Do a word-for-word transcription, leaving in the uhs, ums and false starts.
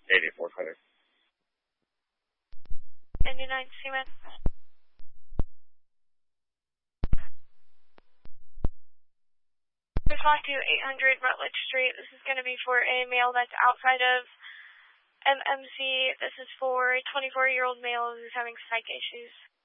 eighty-four Cutter. ninety-nine, Seaman. Talk to eight hundred Rutledge Street. This is going to be for a male that's outside of M M C. This is for a twenty-four-year-old male who's having psych issues.